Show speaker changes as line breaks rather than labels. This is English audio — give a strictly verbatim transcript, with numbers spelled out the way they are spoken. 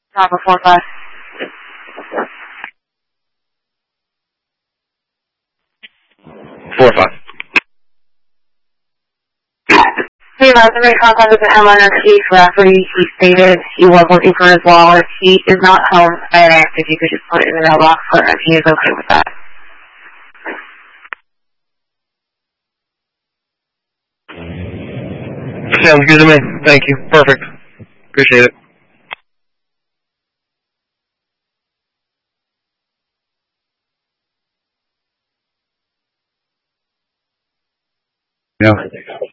Papa four five.
Four five.
Hey, resume contact with the M N F Chief Rafferty. He stated he was looking for his wallet. He is not home. I had asked if you could just put it in the mailbox for him. He is okay with that.
Sounds good to me. Thank you. Perfect. Appreciate it.
Yeah.